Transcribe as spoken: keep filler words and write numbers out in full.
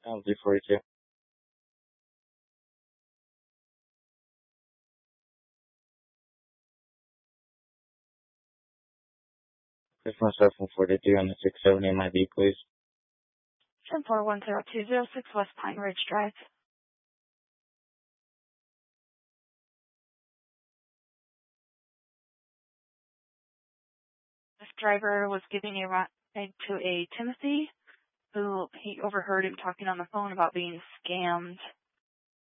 L Z forty-two. Christmas seven forty-three on the six seventy M I D, please. ten four one zero two zero six West Pine Ridge Drive. This driver was giving a ride to a Timothy who he overheard him talking on the phone about being scammed